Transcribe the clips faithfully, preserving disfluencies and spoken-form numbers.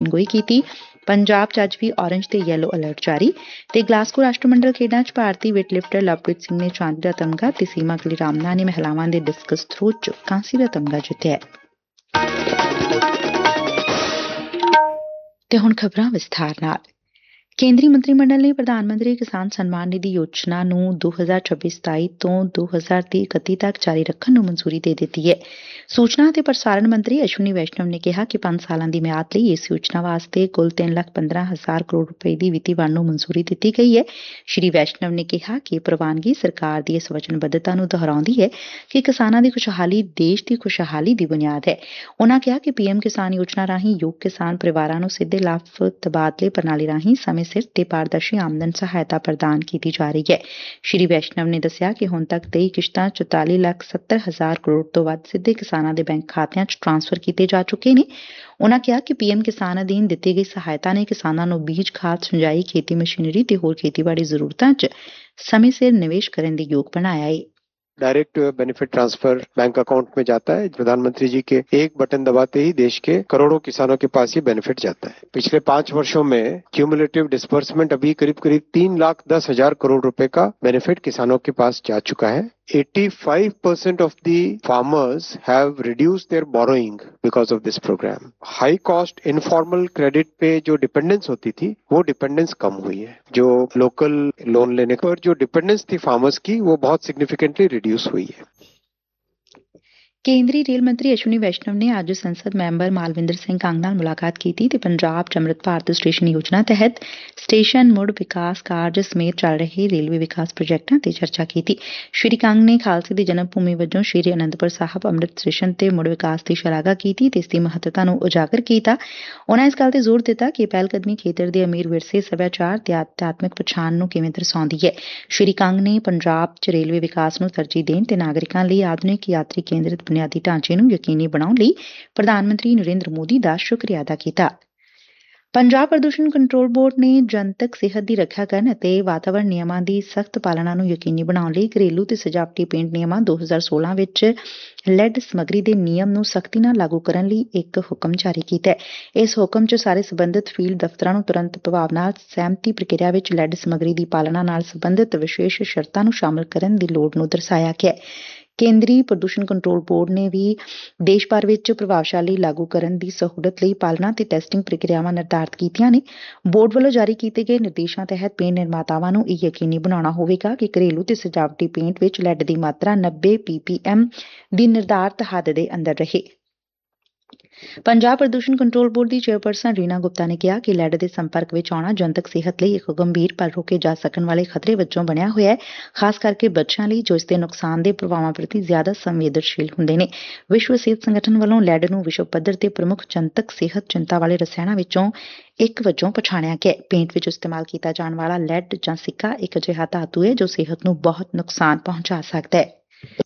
ਪੇਸ਼ਨਗੋਈ ਕੀਤੀ। ਪੰਜਾਬ 'ਚ ਅੱਜ ਵੀ ਔਰੰਜ ਤੇ ਯੈਲੋ ਅਲਰਟ ਜਾਰੀ ਤੇ ਗਲਾਸਗੋ ਰਾਸ਼ਟਰਮੰਡਲ ਖੇਡਾਂ 'ਚ ਭਾਰਤੀ ਵੇਟਲਿਫਟਰ ਲਵਪ੍ਰੀਤ ਸਿੰਘ ਨੇ ਚਾਂਦੀ ਦਾ ਤਮਗਾ ਤੇ ਸੀਮਾ ਕਲੀਰਾਮਨਾ ਨੇ ਮਹਿਲਾਵਾਂ ਦੇ ਡਿਸਕਸ ਥਰੋ 'ਚ ਕਾਂਸੀ ਦਾ ਤਮਗਾ ਜਿੱਤਿਆ। ਤੇ ਹੁਣ ਖਬਰਾਂ ਵਿਸਥਾਰ ਨਾਲ। ਕੇਂਦਰੀ ਮੰਤਰੀ ਮੰਡਲ ਨੇ ਪ੍ਰਧਾਨ ਮੰਤਰੀ ਕਿਸਾਨ ਸਨਮਾਨ ਨਿਧੀ ਯੋਜਨਾ ਨੂੰ ਦੋ ਹਜ਼ਾਰ ਛੱਬੀ ਸਤਾਈ ਤੋਂ ਦੋ ਹਜ਼ਾਰ ਤੀਹ ਇਕੱਤੀ ਤੱਕ ਜਾਰੀ ਰੱਖਣ ਨੂੰ ਮਨਜ਼ੂਰੀ ਦੇ ਦਿੱਤੀ ਹੈ। ਸੂਚਨਾ ਅਤੇ ਪ੍ਰਸਾਰਣ ਮੰਤਰੀ ਅਸ਼ਵਨੀ ਵੈਸ਼ਨਵ ਨੇ ਕਿਹਾ ਕਿ ਪੰਜ ਸਾਲਾਂ ਦੀ ਮਿਆਦ ਲਈ ਇਸ ਯੋਜਨਾ ਵਾਸਤੇ ਕੁੱਲ ਤਿੰਨ ਲੱਖ ਪੰਦਰਾਂ ਹਜ਼ਾਰ ਕਰੋੜ ਰੁਪਏ ਦੀ ਵਿੱਤੀ ਵੰਡ ਨੂੰ ਮਨਜ਼ੂਰੀ ਦਿੱਤੀ ਗਈ ਹੈ। ਸ਼੍ਰੀ ਵੈਸ਼ਨਵ ਨੇ ਕਿਹਾ ਕਿ ਪ੍ਰਵਾਨਗੀ ਸਰਕਾਰ ਦੀ ਇਸ ਵਚਨਬੱਧਤਾ ਨੂੰ ਦੁਹਰਾਉਂਦੀ ਹੈ ਕਿ ਕਿਸਾਨਾਂ ਦੀ ਖੁਸ਼ਹਾਲੀ ਦੇਸ਼ ਦੀ ਖੁਸ਼ਹਾਲੀ ਦੀ ਬੁਨਿਆਦ ਹੈ। ਉਨ੍ਹਾਂ ਕਿਹਾ ਕਿ ਪੀ ਐਮ ਕਿਸਾਨ ਯੋਜਨਾ ਰਾਹੀਂ ਯੋਗ ਕਿਸਾਨ ਪਰਿਵਾਰਾਂ ਨੂੰ ਸਿੱਧੇ ਲਾਭ ਤਬਾਦਲੇ ਪ੍ਰਣਾਲੀ ਰਾਹੀਂ ਸਮੇਂ ਸਿਰ ਤੇ ਪਾਰਦਰਸ਼ੀ ਆਮਦਨ ਸਹਾਇਤਾ ਪ੍ਰਦਾਨ ਕੀਤੀ ਜਾ ਰਹੀ ਹੈ। ਸ਼੍ਰੀ ਵੈਸ਼ਨਵ ਨੇ ਦੱਸਿਆ ਕਿ ਹੁਣ ਤੱਕ ਤੇਈ ਕਿਸ਼ਤਾਂ ਚੁਤਾਲੀ ਲੱਖ ਸੱਤਰ ਹਜ਼ਾਰ ਕਰੋੜ ਤੋਂ ਵੱਧ ਸਿੱਧੇ ਕਿਸਾਨਾਂ ਦੇ ਬੈਂਕ ਖਾਤਿਆਂ 'ਚ ਟਰਾਂਸਫਰ ਕੀਤੇ ਜਾ ਚੁੱਕੇ ਨੇ। ਉਨ੍ਹਾਂ ਕਿਹਾ ਕਿ ਪੀ ਐਮ ਕਿਸਾਨ ਅਧੀਨ ਦਿੱਤੀ ਗਈ ਸਹਾਇਤਾ ਨੇ ਕਿਸਾਨਾਂ ਨੂੰ ਬੀਜ ਖਾਦ ਸਿੰਜਾਈ ਖੇਤੀ ਮਸ਼ੀਨਰੀ ਤੇ ਹੋਰ ਖੇਤੀਬਾੜੀ ਜ਼ਰੂਰਤਾਂ 'ਚ ਸਮੇਂ ਸਿਰ ਨਿਵੇਸ਼ ਕਰਨ ਦੇ ਯੋਗ ਬਣਾਇਆ ਹੈ। Direct benefit transfer bank account में जाता है। प्रधानमंत्री जी के एक बटन दबाते ही देश के करोड़ों किसानों के पास ये बेनिफिट जाता है। पिछले पांच वर्षों में क्यूमुलेटिव डिस्बर्समेंट अभी करीब करीब तीन लाख दस हजार करोड़ रुपए का बेनिफिट किसानों के पास जा चुका है। eighty-five percent of the farmers have reduced their borrowing because of this program. High cost informal credit पे जो डिपेंडेंस होती थी वो डिपेंडेंस कम हुई है। जो लोकल लोन लेने पर जो डिपेंडेंस थी फार्मर्स की वो बहुत सिग्निफिकेंटली रिड्यूस हुई है। ਕੇਂਦਰੀ ਰੇਲ ਮੰਤਰੀ ਅਸ਼ਵਨੀ ਵੈਸ਼ਨਵ ਨੇ ਅੱਜ ਸੰਸਦ ਮੈਂਬਰ ਮਾਲਵਿੰਦਰ ਸਿੰਘ ਕੰਗ ਨਾਲ ਮੁਲਾਕਾਤ ਕੀਤੀ ਤੇ ਪੰਜਾਬ 'ਚ ਅੰਮ੍ਰਿਤ ਭਾਰਤ ਸਟੇਸ਼ਨ ਯੋਜਨਾ ਤਹਿਤ ਸਟੇਸ਼ਨ ਮੁੜ ਵਿਕਾਸ ਕਾਰਜ ਸਮੇਤ ਚੱਲ ਰਹੇ ਰੇਲਵੇ ਵਿਕਾਸ ਪ੍ਰੋਜੈਕਟਾਂ ਤੇ ਚਰਚਾ ਕੀਤੀ। ਸ਼੍ਰੀ ਕੰਗ ਨੇ ਖਾਲਸੇ ਦੀ ਜਨਮ ਭੂਮੀ ਵਜੋਂ ਸ਼੍ਰੀ ਅਨੰਦਪੁਰ ਸਾਹਿਬ ਅੰਮ੍ਰਿਤ ਸਟੇਸ਼ਨ ਤੇ ਮੁੜ ਵਿਕਾਸ ਦੀ ਸ਼ਲਾਘਾ ਕੀਤੀ ਤੇ ਇਸ ਦੀ ਮਹੱਤਤਾ ਨੂੰ ਉਜਾਗਰ ਕੀਤਾ। ਉਨ੍ਹਾਂ ਇਸ ਗੱਲ ਤੇ ਜ਼ੋਰ ਦਿੱਤਾ ਕਿ ਪਹਿਲਕਦਮੀ ਖੇਤਰ ਦੇ ਅਮੀਰ ਵਿਰਸੇ ਸੱਭਿਆਚਾਰ ਤੇ ਅਧਿਆਤਮਿਕ ਪਛਾਣ ਨੂੰ ਕਿਵੇਂ ਦਰਸਾਉਂਦੀ ਹੈ। ਸ਼੍ਰੀ ਕੰਗ ਨੇ ਪੰਜਾਬ 'ਚ ਰੇਲਵੇ ਵਿਕਾਸ ਨੂੰ ਤਰਜੀਹ ਦੇਣ ਤੇ ਨਾਗਰਿਕਾਂ ਲਈ ਆਧੁਨਿਕ ਯਾਤਰੀ ਕੇਂਦਰਿਤ ਬੁਨਿਆਦੀ ਢਾਂਚੇ ਨੂੰ ਯਕੀਨੀ ਬਣਾਉਣ ਲਈ ਪ੍ਰਧਾਨ ਮੰਤਰੀ ਨਰਿੰਦਰ ਮੋਦੀ ਦਾ ਸ਼ੁਕਰੀਆ ਅਦਾ ਕੀਤਾ। ਪੰਜਾਬ ਪ੍ਰਦੂਸ਼ਣ ਕੰਟਰੋਲ ਬੋਰਡ ਨੇ ਜਨਤਕ ਸਿਹਤ ਦੀ ਰੱਖਿਆ ਕਰਨ ਅਤੇ ਵਾਤਾਵਰਣ ਨਿਯਮਾਂ ਦੀ ਸਖਤ ਪਾਲਣਾ ਨੂੰ ਯਕੀਨੀ ਬਣਾਉਣ ਲਈ ਘਰੇਲੂ ਤੇ ਸਜਾਵਟੀ ਪੇਂਟ ਨਿਯਮਾਂ ਦੋ ਹਜ਼ਾਰ ਸੋਲਾਂ ਵਿੱਚ ਲੈਡ ਸਮੱਗਰੀ ਦੇ ਨਿਯਮ ਨੂੰ ਸਖਤੀ ਨਾਲ ਲਾਗੂ ਕਰਨ ਲਈ ਇੱਕ ਹੁਕਮ ਜਾਰੀ ਕੀਤਾ ਹੈ। ਇਸ ਹੁਕਮ 'ਚ ਸਾਰੇ ਸਬੰਧਤ ਫੀਲਡ ਦਫ਼ਤਰਾਂ ਨੂੰ ਤੁਰੰਤ ਪ੍ਰਭਾਵ ਨਾਲ ਸਹਿਮਤੀ ਪ੍ਰਕਿਰਿਆ ਵਿੱਚ ਲੈਡ ਸਮੱਗਰੀ ਦੀ ਪਾਲਣਾ ਨਾਲ ਸਬੰਧਤ ਵਿਸ਼ੇਸ਼ ਸ਼ਰਤਾਂ ਨੂੰ ਸ਼ਾਮਲ ਕਰਨ ਦੀ ਲੋੜ ਨੂੰ ਦਰਸਾਇਆ ਗਿਆ ਹੈ। ਕੇਂਦਰੀ ਪ੍ਰਦੂਸ਼ਣ ਕੰਟਰੋਲ ਬੋਰਡ ਨੇ ਵੀ ਦੇਸ਼ ਭਰ ਵਿੱਚ ਪ੍ਰਭਾਵਸ਼ਾਲੀ ਲਾਗੂ ਕਰਨ ਦੀ ਸਹੂਲਤ ਲਈ ਪਾਲਣਾ ਤੇ ਟੈਸਟਿੰਗ ਪ੍ਰਕਿਰਿਆਵਾਂ ਨਿਰਧਾਰਤ ਕੀਤੀਆਂ ਨੇ। ਬੋਰਡ ਵੱਲੋਂ ਜਾਰੀ ਕੀਤੇ ਗਏ ਨਿਰਦੇਸ਼ਾਂ ਤਹਿਤ ਪੇਂਟ ਨਿਰਮਾਤਾਵਾਂ ਨੂੰ ਇਹ ਯਕੀਨੀ ਬਣਾਉਣਾ ਹੋਵੇਗਾ ਕਿ ਘਰੇਲੂ ਤੇ ਸਜਾਵਟੀ ਪੇਂਟ ਵਿੱਚ ਲੈਡ ਦੀ ਮਾਤਰਾ ਨੱਬੇ ਪੀ ਪੀ ਐਮ ਦੀ ਨਿਰਧਾਰਤ ਹੱਦ ਦੇ ਅੰਦਰ ਰਹੇ। ਪੰਜਾਬ ਪ੍ਰਦੂਸ਼ਣ ਕੰਟਰੋਲ ਬੋਰਡ ਦੀ ਚੇਅਰਪਰਸਨ ਰੀਨਾ ਗੁਪਤਾ ਨੇ ਕਿਹਾ ਕਿ ਲੈਡ ਦੇ ਸੰਪਰਕ ਵਿੱਚ ਆਉਣਾ ਜਨਤਕ ਸਿਹਤ ਲਈ ਇੱਕ ਗੰਭੀਰ ਪਰ ਰੋਕੇ ਜਾ ਸਕਣ ਵਾਲੇ ਖਤਰੇ ਵਜੋਂ ਬਣਿਆ ਹੋਇਆ ਹੈ, ਖਾਸ ਕਰਕੇ ਬੱਚਿਆਂ ਲਈ ਜੋ ਇਸ ਦੇ ਨੁਕਸਾਨਦੇਹ ਪ੍ਰਭਾਵਾਂ ਪ੍ਰਤੀ ਜ਼ਿਆਦਾ ਸੰਵੇਦਨਸ਼ੀਲ ਹੁੰਦੇ ਨੇ। ਵਿਸ਼ਵ ਸਿਹਤ ਸੰਗਠਨ ਵੱਲੋਂ ਲੈਡ ਨੂੰ ਵਿਸ਼ਵ ਪੱਧਰ ਤੇ ਪ੍ਰਮੁੱਖ ਜਨਤਕ ਸਿਹਤ ਚਿੰਤਾ ਵਾਲੇ ਰਸਾਇਣਾਂ ਵਿੱਚੋਂ ਇੱਕ ਵਜੋਂ ਪਛਾਣਿਆ ਗਿਆ। ਪੇਂਟ ਵਿੱਚ ਇਸਤੇਮਾਲ ਕੀਤਾ ਜਾਣ ਵਾਲਾ ਲੈਡ ਜਾਂ ਸਿੱਕਾ ਇੱਕ ਅਜਿਹਾ ਧਾਤੂ ਹੈ ਜੋ ਸਿਹਤ ਨੂੰ ਬਹੁਤ ਨੁਕਸਾਨ ਪਹੁੰਚਾ ਸਕਦਾ ਹੈ।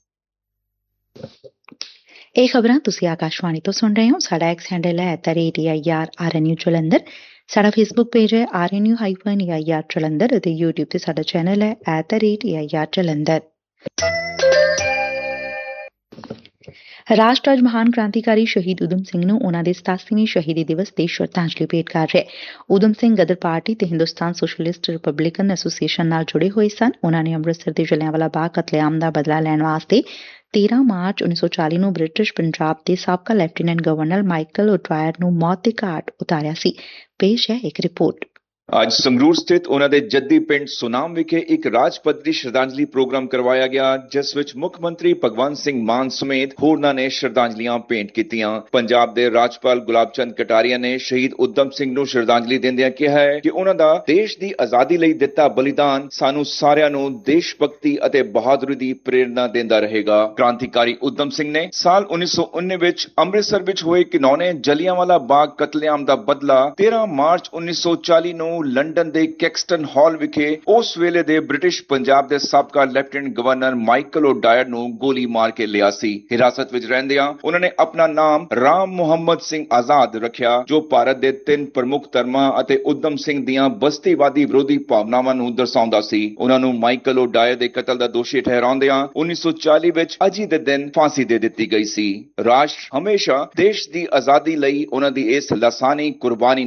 ਇਹ ਖਬਰਾਂ ਤੁਸੀਂ ਆਕਾਸ਼ਵਾਣੀ ਤੋਂ ਸੁਣ ਰਹੇ ਹੋ। ਸਾਡਾ ਐਕਸ ਹੈਂਡਲ ਹੈ at a I R R N U Jalandhar. ਸਾਡਾ ਫੇਸਬੁੱਕ ਪੇਜ ਹੈ R N U hyphen A I R Jalandhar ਅਤੇ ਯੂਟਿਊਬ ਤੇ ਸਾਡਾ ਚੈਨਲ ਹੈ at a I R Jalandhar. ਰਾਸ਼ਟਰ ਅੱਜ ਮਹਾਨ ਕ੍ਰਾਂਤੀਕਾਰੀ ਸ਼ਹੀਦ ਊਧਮ ਸਿੰਘ ਨੂੰ ਉਨ੍ਹਾਂ ਦੇ ਸਤਾਸੀਵੇਂ ਸ਼ਹੀਦੀ ਦਿਵਸ ਤੇ ਸ਼ਰਧਾਂਜਲੀ ਭੇਟ ਕਰ ਰਿਹਾ ਹੈ। ਊਧਮ ਸਿੰਘ ਗਦਰ ਪਾਰਟੀ ਤੇ ਹਿੰਦੁਸਤਾਨ ਸੋਸ਼ਲਿਸਟ ਰਿਪਬਲਿਕਨ ਐਸੋਸੀਏਸ਼ਨ ਨਾਲ ਜੁੜੇ ਹੋਏ ਸਨ। ਉਨ੍ਹਾਂ ਨੇ ਅੰਮ੍ਰਿਤਸਰ ਦੇ ਜਲਿਆਂਵਾਲਾ ਬਾਗ ਕਤਲੇਆਮ ਦਾ ਬਦਲਾ ਲੈਣ ਵਾਸਤੇ ਤੇਰਾਂ ਮਾਰਚ ਉੱਨੀ ਸੌ ਚਾਲੀ ਨੂੰ ਬ੍ਰਿਟਿਸ਼ ਪੰਜਾਬ ਦੇ ਸਾਬਕਾ ਲੈਫਟੀਨੈਂਟ ਗਵਰਨਰ ਮਾਈਕਲ ਓਡਵਾਇਰ ਨੂੰ ਮੌਤ ਦੇ ਘਾਟ ਉਤਾਰਿਆ ਸੀ। ਪੇਸ਼ ਹੈ ਇੱਕ ਰਿਪੋਰਟ। ਅੱਜ ਸੰਗਰੂਰ ਸਥਿਤ ਉਹਨਾਂ ਦੇ ਜੱਦੀ ਪਿੰਡ ਸੁਨਾਮ ਵਿਖੇ ਇੱਕ ਰਾਜ ਪੱਧਰੀ ਸ਼ਰਧਾਂਜਲੀ ਪ੍ਰੋਗਰਾਮ ਕਰਵਾਇਆ ਗਿਆ, ਜਿਸ ਵਿੱਚ ਮੁੱਖ ਮੰਤਰੀ ਭਗਵੰਤ ਸਿੰਘ ਮਾਨ ਸਮੇਤ ਹੋਰਨਾਂ ਨੇ ਸ਼ਰਧਾਂਜਲੀਆਂ ਭੇਂਟ ਕੀਤੀਆਂ। ਪੰਜਾਬ ਦੇ ਰਾਜਪਾਲ ਗੁਲਾਬ ਚੰਦ ਕਟਾਰੀਆ ਨੇ ਸ਼ਹੀਦ ਊਧਮ ਸਿੰਘ ਨੂੰ ਸ਼ਰਧਾਂਜਲੀ ਦਿੰਦਿਆਂ ਕਿਹਾ ਹੈ ਕਿ ਉਹਨਾਂ ਦਾ ਦੇਸ਼ ਦੀ ਆਜ਼ਾਦੀ ਲਈ ਦਿੱਤਾ ਬਲੀਦਾਨ ਸਾਨੂੰ ਸਾਰਿਆਂ ਨੂੰ ਦੇਸ਼ ਭਗਤੀ ਅਤੇ ਬਹਾਦਰੀ ਦੀ ਪ੍ਰੇਰਨਾ ਦਿੰਦਾ ਰਹੇਗਾ। ਕ੍ਰਾਂਤੀਕਾਰੀ ਊਧਮ ਸਿੰਘ ਨੇ ਸਾਲ ਉੱਨੀ ਸੌ ਉੱਨੀ ਵਿੱਚ ਅੰਮ੍ਰਿਤਸਰ ਵਿੱਚ ਹੋਏ ਘਿਨੌਣੇ ਜਲਿਆਂਵਾਲਾ ਬਾਗ ਕਤਲੇਆਮ ਦਾ ਬਦਲਾ ਤੇਰਾਂ ਮਾਰਚ ਉੱਨੀ ਸੌ ਚਾਲੀ ਨੂੰ ਲੰਡਨ ਦੇ ਕੈਕਸਟਨ ਹਾਲ ਵਿਖੇ ਉਸ ਵੇਲੇ ਦੇ ਬ੍ਰਿਟਿਸ਼ ਪੰਜਾਬ ਦੇ ਸਾਬਕਾ ਲੈਫਟੀਨੈਂਟ ਗਵਰਨਰ ਮਾਈਕਲ ਓਡਾਇਰ ਨੂੰ ਗੋਲੀ ਮਾਰ ਕੇ ਲਿਆ ਸੀ। ਹਿਰਾਸਤ ਵਿੱਚ ਰਹਿੰਦਿਆਂ ਉਹਨਾਂ ਨੇ ਆਪਣਾ ਨਾਮ ਰਾਮ ਮੁਹੰਮਦ ਸਿੰਘ ਆਜ਼ਾਦ ਰੱਖਿਆ, ਜੋ ਭਾਰਤ ਦੇ ਤਿੰਨ ਪ੍ਰਮੁੱਖ ਧਰਮਾਂ ਅਤੇ ਊਧਮ ਸਿੰਘ ਦੀਆਂ ਬਸਤੀਵਾਦੀ ਵਿਰੋਧੀ ਭਾਵਨਾਵਾਂ ਨੂੰ ਦਰਸਾਉਂਦਾ ਸੀ। ਉਹਨਾਂ ਨੂੰ ਮਾਈਕਲ ਓਡਾਇਰ ਦੇ ਕਤਲ ਦਾ ਦੋਸ਼ੀ ਠਹਿਰਾਉਂਦਿਆਂ ਉੱਨੀ ਸੌ ਚਾਲੀ ਵਿੱਚ ਅੱਜ ਹੀ ਦੇ ਦਿਨ ਫਾਂਸੀ ਦੇ ਦਿੱਤੀ ਗਈ ਸੀ। ਰਾਸ਼ਟਰ ਹਮੇਸ਼ਾ ਦੇਸ਼ ਦੀ ਆਜ਼ਾਦੀ ਲਈ ਉਹਨਾਂ ਦੀ ਇਸ ਲਾਸਾਨੀ ਕੁਰਬਾਨੀ